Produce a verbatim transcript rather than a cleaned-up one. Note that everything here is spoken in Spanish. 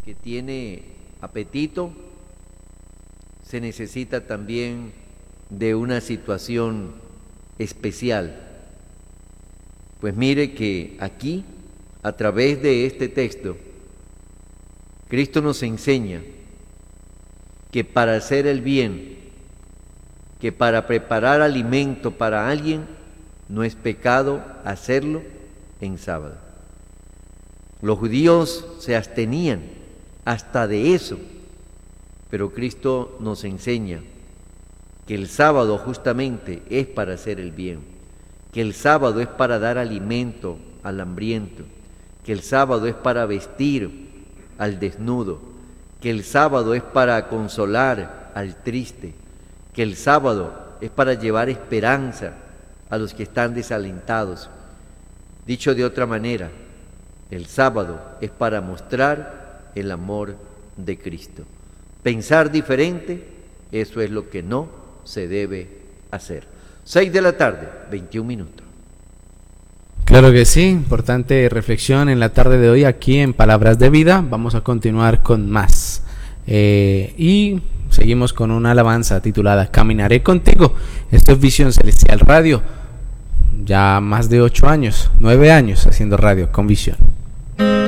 que tiene apetito, se necesita también de una situación especial. Pues mire que aquí, a través de este texto, Cristo nos enseña que para hacer el bien, que para preparar alimento para alguien, no es pecado hacerlo en sábado. Los judíos se abstenían hasta de eso, pero Cristo nos enseña que el sábado justamente es para hacer el bien, que el sábado es para dar alimento al hambriento, que el sábado es para vestir al desnudo, que el sábado es para consolar al triste, que el sábado es para llevar esperanza a los que están desalentados. Dicho de otra manera, el sábado es para mostrar el amor de Cristo. Pensar diferente, eso es lo que no se debe hacer. Seis de la tarde, veintiún minutos. Claro que sí, importante reflexión en la tarde de hoy aquí en Palabras de Vida. Vamos a continuar con más. Eh, y seguimos con una alabanza titulada Caminaré contigo. Esto es Visión Celestial Radio. Ya más de ocho años, nueve años haciendo radio con Visión.